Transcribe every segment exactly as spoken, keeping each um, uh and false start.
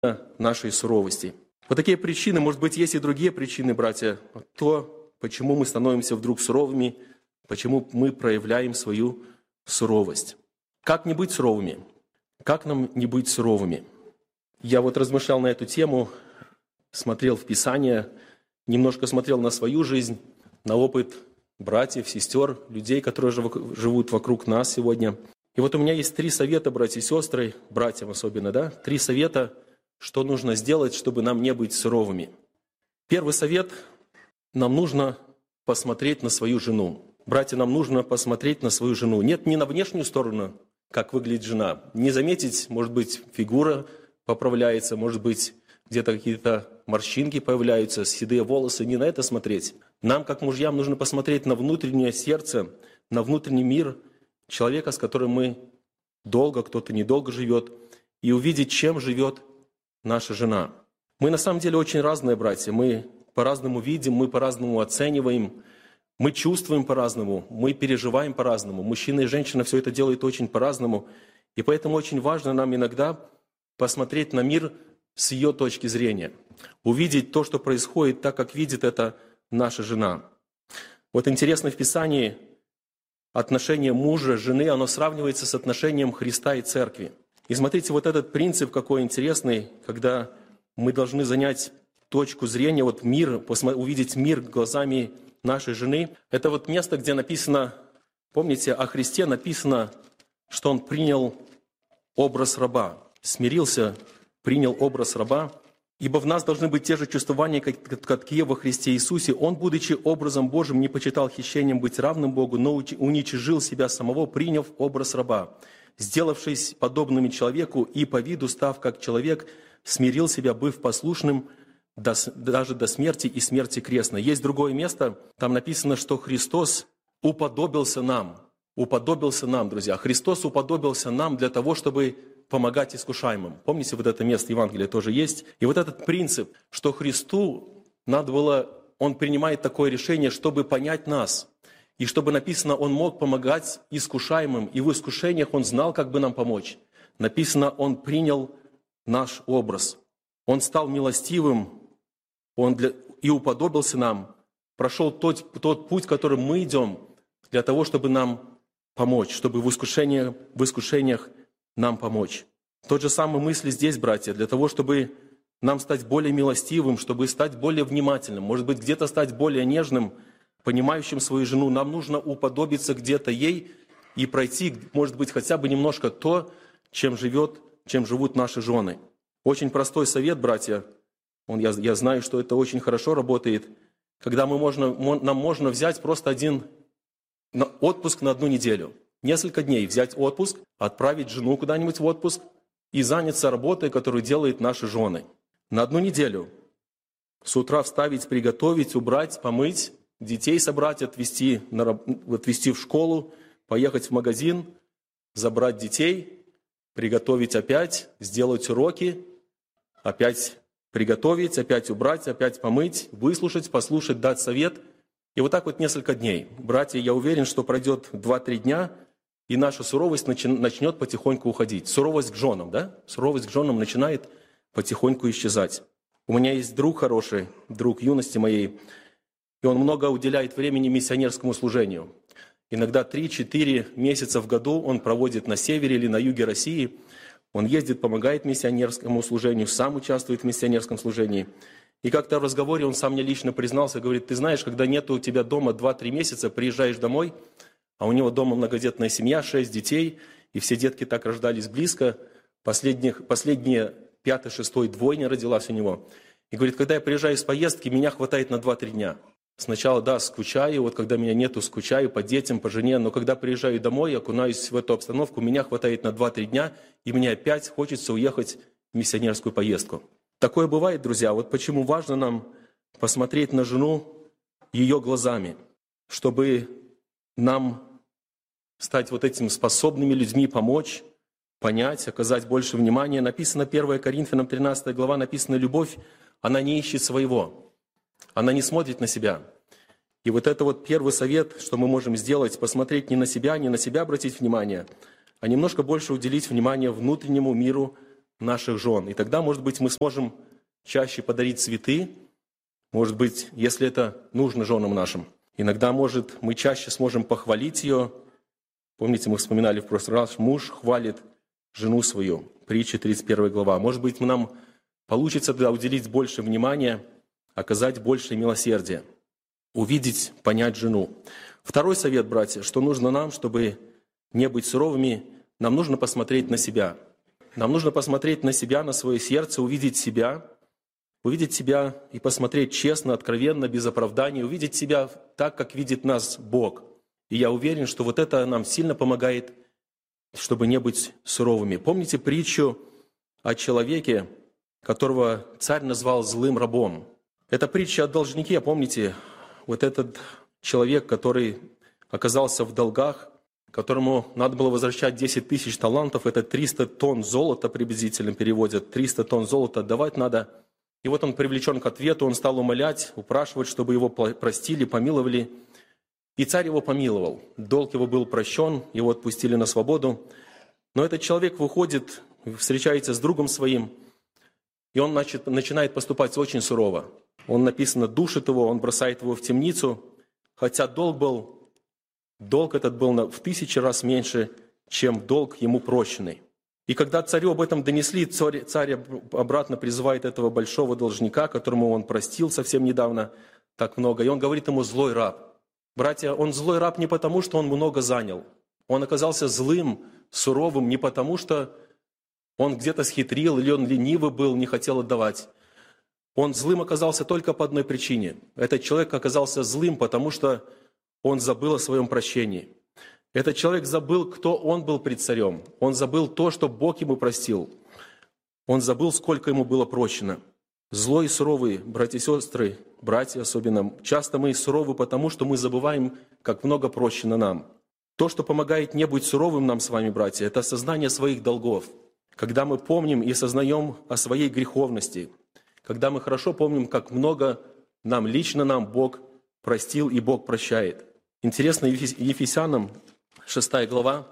нашей суровости. Вот такие причины, может быть, есть и другие причины, братья, то, почему мы становимся вдруг суровыми, почему мы проявляем свою суровость. Как не быть суровыми? Как нам не быть суровыми? Я вот размышлял на эту тему, смотрел в Писание, немножко смотрел на свою жизнь, на опыт братьев, сестер, людей, которые живут вокруг нас сегодня. И вот у меня есть три совета, братья и сестры, братьям особенно, да? Три совета, что нужно сделать, чтобы нам не быть суровыми. Первый совет – нам нужно посмотреть на свою жену. Братья, нам нужно посмотреть на свою жену. Нет, не на внешнюю сторону, как выглядит жена. Не заметить, может быть, фигура поправляется, может быть, где-то какие-то морщинки появляются, седые волосы. Не на это смотреть. Нам, как мужьям, нужно посмотреть на внутреннее сердце, на внутренний мир человека, с которым мы долго, кто-то недолго живет, и увидеть, чем живет наша жена. Мы на самом деле очень разные, братья. Мы по-разному видим, мы по-разному оцениваем, мы чувствуем по-разному, мы переживаем по-разному. Мужчина и женщина все это делают очень по-разному. И поэтому очень важно нам иногда посмотреть на мир с ее точки зрения. Увидеть то, что происходит, так, как видит это наша жена. Вот интересно в Писании отношение мужа, жены, оно сравнивается с отношением Христа и Церкви. И смотрите, вот этот принцип какой интересный, когда мы должны занять точку зрения, вот мир, увидеть мир глазами нашей жены. Это вот место, где написано, помните, о Христе написано, что Он принял образ раба, смирился, принял образ раба. Ибо в нас должны быть те же чувствования, какие во Христе Иисусе. Он, будучи образом Божьим, не почитал хищением быть равным Богу, но уничижил себя самого, приняв образ раба. Сделавшись подобным человеку и по виду став как человек, смирил себя, быв послушным даже до смерти и смерти крестной. Есть другое место, там написано, что Христос уподобился нам. Уподобился нам, друзья. Христос уподобился нам для того, чтобы помогать искушаемым. Помните, вот это место Евангелия тоже есть? И вот этот принцип, что Христу надо было, Он принимает такое решение, чтобы понять нас. И чтобы написано, Он мог помогать искушаемым. И в искушениях Он знал, как бы нам помочь. Написано, Он принял наш образ. Он стал милостивым, Он для, и уподобился нам. Прошел тот, тот путь, которым мы идем, для того, чтобы нам помочь, чтобы в искушениях, в искушениях нам помочь. Тот же самый мысль здесь, братья, для того, чтобы нам стать более милостивым, чтобы стать более внимательным, может быть, где-то стать более нежным, понимающим свою жену, нам нужно уподобиться где-то ей и пройти, может быть, хотя бы немножко то, чем живет, чем живут наши жены. Очень простой совет, братья, он, я, я знаю, что это очень хорошо работает, когда мы можно, нам можно взять просто один отпуск на одну неделю. Несколько дней взять отпуск, отправить жену куда-нибудь в отпуск и заняться работой, которую делают наши жены. На одну неделю. С утра вставить, приготовить, убрать, помыть, детей собрать, отвезти, на, отвезти в школу, поехать в магазин, забрать детей, приготовить опять, сделать уроки, опять приготовить, опять убрать, опять помыть, выслушать, послушать, дать совет. И вот так вот несколько дней. Братья, я уверен, что пройдет два-три дня, и наша суровость начнет потихоньку уходить. Суровость к женам, да? Суровость к женам начинает потихоньку исчезать. У меня есть друг хороший, друг юности моей, и он много уделяет времени миссионерскому служению. Иногда три-четыре месяца в году он проводит на севере или на юге России. Он ездит, помогает миссионерскому служению, сам участвует в миссионерском служении. И как-то в разговоре он сам мне лично признался, говорит, ты знаешь, когда нет у тебя дома два-три месяца, приезжаешь домой, а у него дома многодетная семья, шесть детей, и все детки так рождались близко. Последних, последние пятый, шестой двойня родилась у него. И говорит, когда я приезжаю с поездки, меня хватает на два-три дня. Сначала, да, скучаю, вот когда меня нету, скучаю по детям, по жене, но когда приезжаю домой, окунаюсь в эту обстановку, меня хватает на два-три дня, и мне опять хочется уехать в миссионерскую поездку. Такое бывает, друзья. Вот почему важно нам посмотреть на жену ее глазами, чтобы нам стать вот этим способными людьми, помочь, понять, оказать больше внимания. Написано первое Коринфянам тринадцатая глава, написано «Любовь, она не ищет своего, она не смотрит на себя». И вот это вот первый совет, что мы можем сделать, посмотреть не на себя, не на себя обратить внимание, а немножко больше уделить внимание внутреннему миру наших жен. И тогда, может быть, мы сможем чаще подарить цветы, может быть, если это нужно женам нашим. Иногда, может, мы чаще сможем похвалить ее. Помните, мы вспоминали в прошлый раз, муж хвалит жену свою. Притча, тридцать первая глава. Может быть, нам получится тогда уделить больше внимания, оказать больше милосердия, увидеть, понять жену. Второй совет, братья, что нужно нам, чтобы не быть суровыми, нам нужно посмотреть на себя. Нам нужно посмотреть на себя, на свое сердце, увидеть себя, увидеть себя и посмотреть честно, откровенно, без оправданий, увидеть себя так, как видит нас Бог. И я уверен, что вот это нам сильно помогает, чтобы не быть суровыми. Помните притчу о человеке, которого царь назвал злым рабом? Это притча о должнике, помните? Вот этот человек, который оказался в долгах, которому надо было возвращать десять тысяч талантов, это триста тонн золота приблизительно переводят, триста тонн золота отдавать надо. И вот он привлечен к ответу, он стал умолять, упрашивать, чтобы его простили, помиловали. И царь его помиловал. Долг его был прощен, его отпустили на свободу. Но этот человек выходит, встречается с другом своим, и он значит, начинает поступать очень сурово. Он, написано, душит его, он бросает его в темницу, хотя долг был, долг этот был в тысячи раз меньше, чем долг ему прощенный. И когда царю об этом донесли, царь, царь обратно призывает этого большого должника, которому он простил совсем недавно так много, и он говорит ему: злой раб. Братья, он злой раб не потому, что он много занял. Он оказался злым, суровым не потому, что он где-то схитрил, или он ленивый был, не хотел отдавать. Он злым оказался только по одной причине. Этот человек оказался злым, потому что он забыл о своем прощении. Этот человек забыл, кто он был пред царем. Он забыл то, что Бог ему простил. Он забыл, сколько ему было прощено. Злой и суровый, братья и сестры, братья особенно, часто мы суровы, потому что мы забываем, как много прощено нам. То, что помогает не быть суровым нам с вами, братья, это осознание своих долгов. Когда мы помним и осознаем о своей греховности, когда мы хорошо помним, как много нам, лично нам Бог простил и Бог прощает. Интересно, Ефесянам, шестая глава,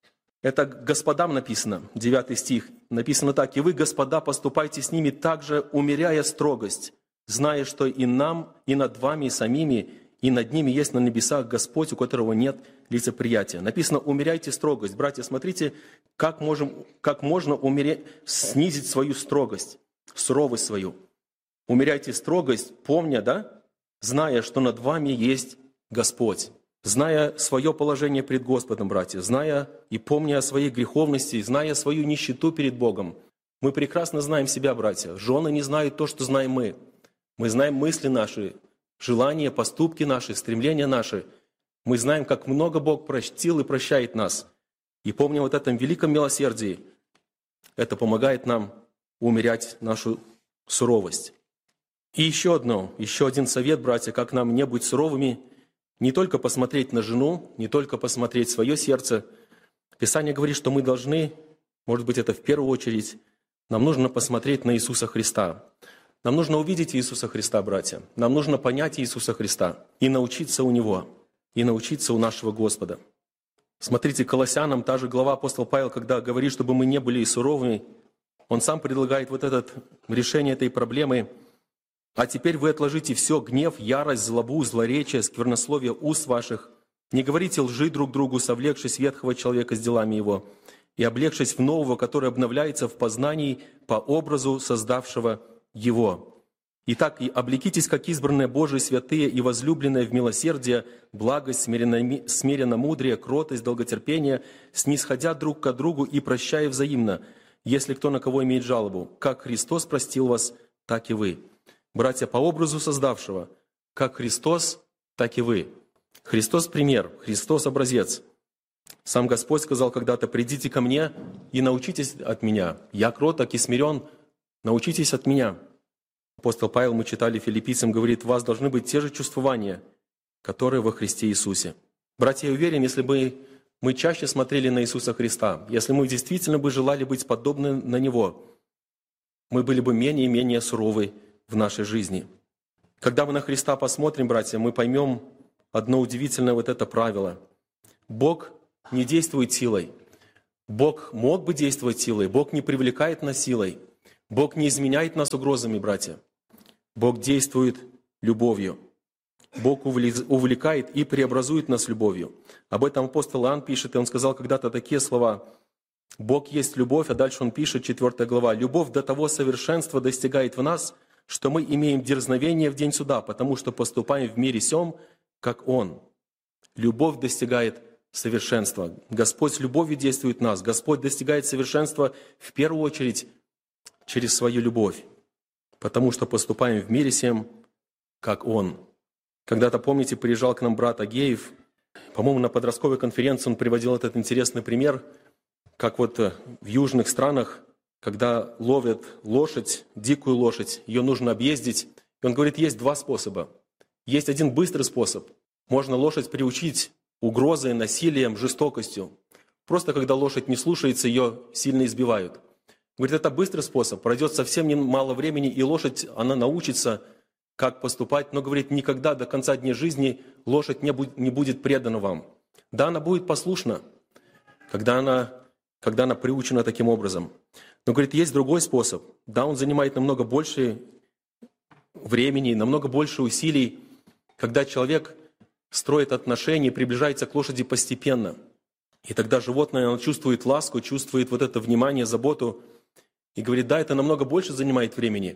это господам написано, девятый стих, написано так: «И вы, господа, поступайте с ними так же, умеряя строгость, зная, что и нам, и над вами самими, и над ними есть на небесах Господь, у которого нет лицеприятия». Написано: умеряйте строгость. Братья, смотрите, как, можем, как можно умереть, снизить свою строгость, суровость свою. Умеряйте строгость, помня, да, зная, что над вами есть Господь. Зная свое положение пред Господом, братья, зная и помня о своей греховности, зная свою нищету перед Богом. Мы прекрасно знаем себя, братья. Жены не знают то, что знаем мы. Мы знаем мысли наши, желания, поступки наши, стремления наши. Мы знаем, как много Бог простил и прощает нас. И помня вот этом великом милосердии, это помогает нам умерять нашу суровость. И еще одно, еще один совет, братья, как нам не быть суровыми, не только посмотреть на жену, не только посмотреть в свое сердце. Писание говорит, что мы должны, может быть, это в первую очередь, нам нужно посмотреть на Иисуса Христа. Нам нужно увидеть Иисуса Христа, братья. Нам нужно понять Иисуса Христа и научиться у Него, и научиться у нашего Господа. Смотрите, Колоссянам, та же глава, апостол Павел, когда говорит, чтобы мы не были суровыми, он сам предлагает вот это решение этой проблемы. «А теперь вы отложите все: гнев, ярость, злобу, злоречие, сквернословие уст ваших. Не говорите лжи друг другу, совлекшись ветхого человека с делами его, и облегшись в нового, который обновляется в познании по образу создавшего его. Итак, и облекитесь, как избранные Божии святые и возлюбленные в милосердие, благость, смиренно-мудрее, кротость, долготерпение, снисходя друг к другу и прощая взаимно, если кто на кого имеет жалобу. Как Христос простил вас, так и вы». Братья, по образу создавшего, как Христос, так и вы. Христос пример, Христос образец. Сам Господь сказал когда-то: «Придите ко мне и научитесь от меня. Я кроток и смирен, научитесь от меня». Апостол Павел, мы читали Филиппийцам, говорит: «У вас должны быть те же чувствования, которые во Христе Иисусе». Братья, я уверен, если бы мы чаще смотрели на Иисуса Христа, если мы действительно бы желали быть подобны на Него, мы были бы менее и менее суровы в нашей жизни. Когда мы на Христа посмотрим, братья, мы поймем одно удивительное вот это правило. Бог не действует силой. Бог мог бы действовать силой, Бог не привлекает нас силой, Бог не изменяет нас угрозами, братья. Бог действует любовью. Бог увлекает и преобразует нас любовью. Об этом апостол Иоанн пишет, и он сказал когда-то такие слова: «Бог есть любовь», а дальше он пишет, четвёртая глава, «Любовь до того совершенства достигает в нас, что мы имеем дерзновение в день суда, потому что поступаем в мире сем, как Он». Любовь достигает совершенства. Господь с любовью действует в нас. Господь достигает совершенства в первую очередь через свою любовь, потому что поступаем в мире сем, как Он. Когда-то, помните, приезжал к нам брат Агеев, по-моему, на подростковой конференции он приводил этот интересный пример, как вот в южных странах, когда ловят лошадь, дикую лошадь, ее нужно объездить. И он говорит, есть два способа. Есть один быстрый способ. Можно лошадь приучить угрозой, насилием, жестокостью. Просто когда лошадь не слушается, ее сильно избивают. Говорит, это быстрый способ. Пройдет совсем мало времени, и лошадь, она научится, как поступать. Но, говорит, никогда до конца дней жизни лошадь не будет, не будет предана вам. Да, она будет послушна, когда она, когда она приучена таким образом. Но, говорит, есть другой способ. Да, он занимает намного больше времени, намного больше усилий, когда человек строит отношения, приближается к лошади постепенно. И тогда животное, оно чувствует ласку, чувствует вот это внимание, заботу. И говорит, да, это намного больше занимает времени.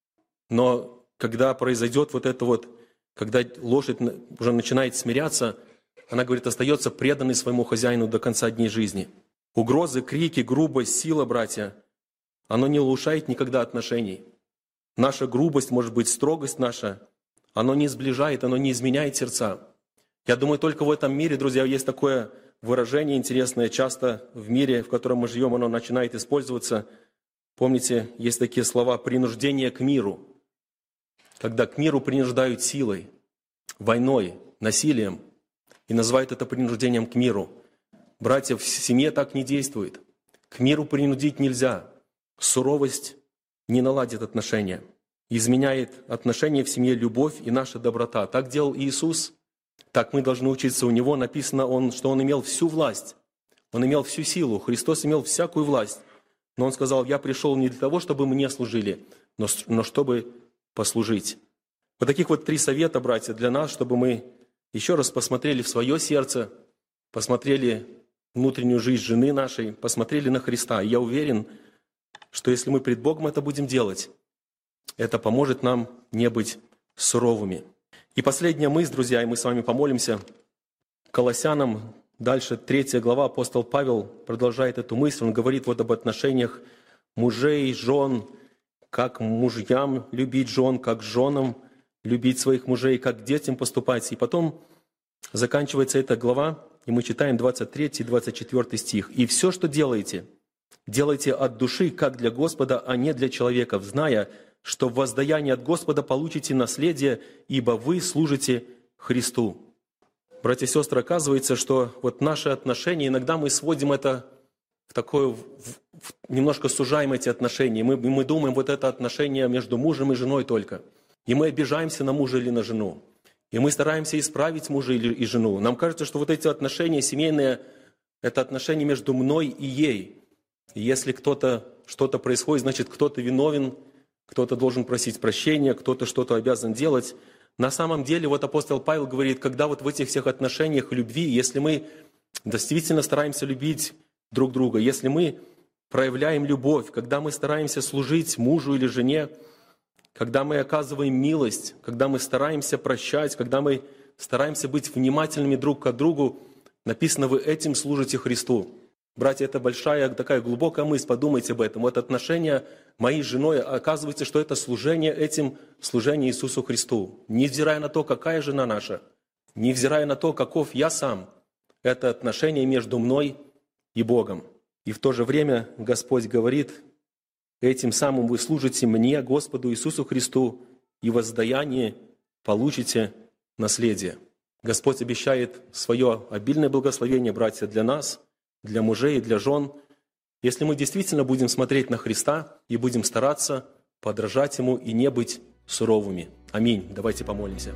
Но когда произойдет вот это вот, когда лошадь уже начинает смиряться, она, говорит, остается преданной своему хозяину до конца дней жизни. Угрозы, крики, грубость, сила, братья, оно не улучшает никогда отношений. Наша грубость, может быть, строгость наша, оно не сближает, оно не изменяет сердца. Я думаю, только в этом мире, друзья, есть такое выражение интересное, часто в мире, в котором мы живем, оно начинает использоваться. Помните, есть такие слова «принуждение к миру», когда к миру принуждают силой, войной, насилием, и называют это принуждением к миру. Братья, в семье так не действует. К миру принудить нельзя. Суровость не наладит отношения. Изменяет отношения в семье любовь и наша доброта. Так делал Иисус, так мы должны учиться у Него. Написано, он, что Он имел всю власть, Он имел всю силу. Христос имел всякую власть. Но Он сказал, я пришел не для того, чтобы мне служили, но, но чтобы послужить. Вот таких вот три совета, братья, для нас, чтобы мы еще раз посмотрели в свое сердце, посмотрели внутреннюю жизнь жены нашей, посмотрели на Христа. И я уверен, что если мы пред Богом это будем делать, это поможет нам не быть суровыми. И последняя мысль, друзья, и мы с вами помолимся. Колоссянам, дальше третья глава, апостол Павел продолжает эту мысль. Он говорит вот об отношениях мужей, жен, как мужьям любить жен, как женам любить своих мужей, как к детям поступать. И потом заканчивается эта глава, и мы читаем двадцать третий и двадцать четвёртый стих. «И все, что делаете, делайте от души, как для Господа, а не для человеков, зная, что в воздаянии от Господа получите наследие, ибо вы служите Христу». Братья и сестры, оказывается, что вот наши отношения, иногда мы сводим это в такое, в, в, немножко сужаем эти отношения. Мы, мы думаем, вот это отношение между мужем и женой только. И мы обижаемся на мужа или на жену. И мы стараемся исправить мужа или и жену. Нам кажется, что вот эти отношения семейные, это отношения между мной и ей. И если кто-то, что-то происходит, значит, кто-то виновен, кто-то должен просить прощения, кто-то что-то обязан делать. На самом деле, вот апостол Павел говорит, когда вот в этих всех отношениях любви, если мы действительно стараемся любить друг друга, если мы проявляем любовь, когда мы стараемся служить мужу или жене, когда мы оказываем милость, когда мы стараемся прощать, когда мы стараемся быть внимательными друг к другу, написано, вы этим служите Христу. Братья, это большая такая глубокая мысль, подумайте об этом. Вот отношения моей с женой, оказывается, что это служение этим, служение Иисусу Христу. Невзирая на то, какая жена наша, невзирая на то, каков я сам, это отношение между мной и Богом. И в то же время Господь говорит, этим самым вы служите мне, Господу Иисусу Христу, и в воздаянии получите наследие. Господь обещает свое обильное благословение, братья, для нас, для мужей и для жен, если мы действительно будем смотреть на Христа и будем стараться подражать Ему и не быть суровыми. Аминь. Давайте помолимся.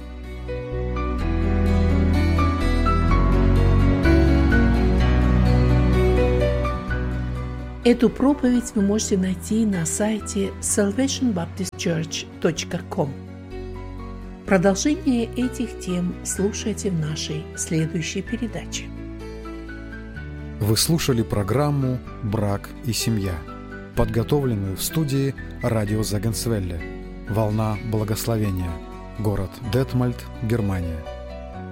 Эту проповедь вы можете найти на сайте салвейшн баптист черч точка ком. Продолжение этих тем слушайте в нашей следующей передаче. Вы слушали программу «Брак и семья», подготовленную в студии радио Зегенсвелле, «Волна благословения», город Детмольд, Германия.